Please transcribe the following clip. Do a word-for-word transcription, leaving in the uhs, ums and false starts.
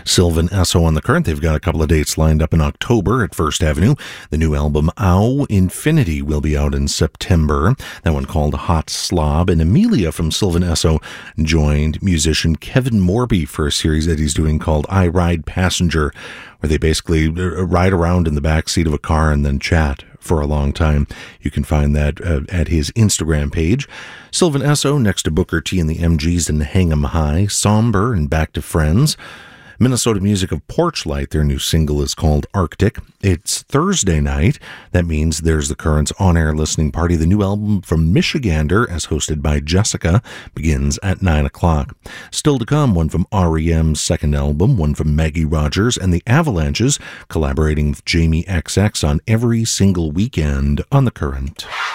Sylvan Esso on the Current. They've got a couple of dates lined up in October at First Avenue. The new album, Ow Infinity, will be out in September. That one called Hot Slob. And Amelia from Sylvan Esso joined musician Kevin Morby for a series that he's doing called I Ride Passenger, where they basically ride around in the back seat of a car and then chat for a long time. You can find that uh, at his Instagram page. Sylvan Esso next to Booker T and the M Gs and Hang 'em High, Somber and Back to Friends. Minnesota Music of Porchlight, their new single is called Arctic. It's Thursday night. That means there's the Current's on-air listening party. The new album from Michigander, as hosted by Jessica, begins at nine o'clock. Still to come, one from R E M's second album, one from Maggie Rogers, and the Avalanches, collaborating with Jamie X X on every single weekend on The Current.